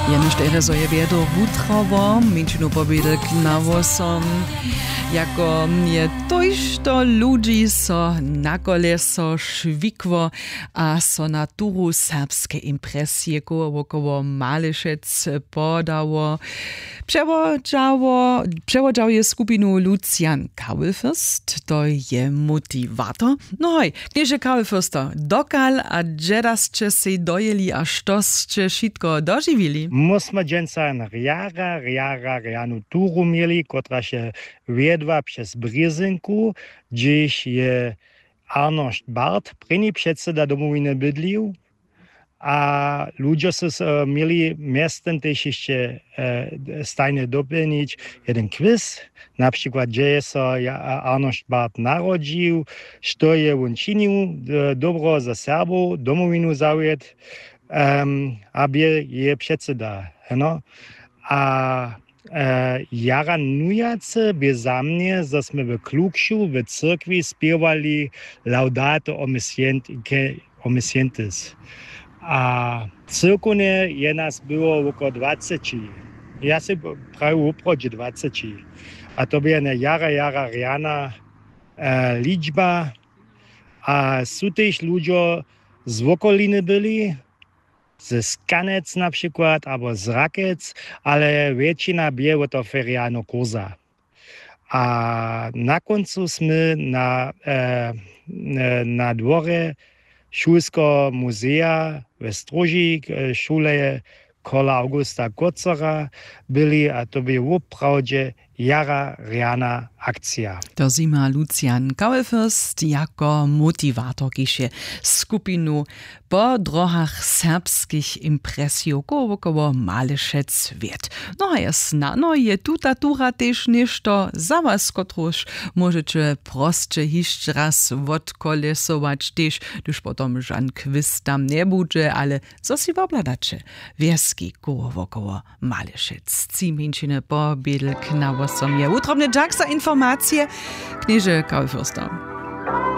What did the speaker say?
Janusz Terezo je wiedo wutrowo, minčinu pobědek na vosom, jako je tojšto ludzi so na koleso švikvo a so naturu serbske impresje około Malešec podało. Převodžał je skupinu Lucian Kaulfürst, to je motivator. No hoj, knieže Kaulfürster, dokal a džedasče se dojeli a štosče šitko doživili? Musimy dżęca na rianu turu mieli, która się wiedła przez Bryzynku, gdzieś je Arnošt Bart, první předseda domoviny bydlił, a ludzie mieli miastem też jeszcze stajnie dopełnić jeden quiz, na przykład gdzie się Arnošt Bart narodził, co je on czynił dobro za Serbów, domowinu zawiódł, aby je předseda. No? A jara nujace by za mnie, że sme w Klukszu, w cyrkwi spiewali Laudato omniscientis. A cyrkunie je nas było około 20. Ja się prawie uprodzie 20. A to była jara riana liczba. A są też ludzie z okoliny byli, ze Skanec na przykład, albo z Rakec, ale většina była to feriano kurza. A na końcu jsme na dworze Šulskiego muzea ve Stroží, šule kola Augusta Kocera byli, a to by wprawdzie jara riana akcja. To zima Lucian Kaulfürst jako motivator kiše skupinu po drogach serbskich impresjów koło Malešec wiet. No a jasno, je tuta tura też nešto za was, kotruż możecie prostsze jeszcze raz odkolesować też, gdyż potom żan quiz tam nie będzie, ale co si wobladacie? Wieski koło Malešec. Ciminčine po biedlk na vosom je utrobne dżaksa informacje, knieże Kaulfürster.